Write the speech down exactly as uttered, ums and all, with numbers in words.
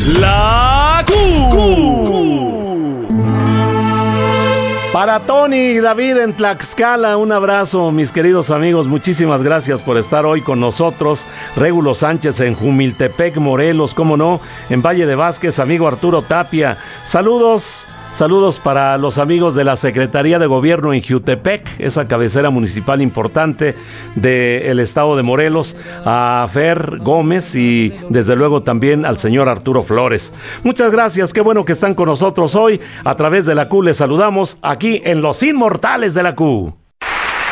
La Q. Para Tony y David en Tlaxcala, un abrazo, mis queridos amigos. Muchísimas gracias por estar hoy con nosotros. Régulo Sánchez en Jumiltepec, Morelos, cómo no, en Valle de Vázquez, amigo Arturo Tapia. Saludos. Saludos para los amigos de la Secretaría de Gobierno en Jiutepec, esa cabecera municipal importante del estado de Morelos, a Fer Gómez y desde luego también al señor Arturo Flores. Muchas gracias, qué bueno que están con nosotros hoy. A través de la Q les saludamos aquí en Los Inmortales de la Q.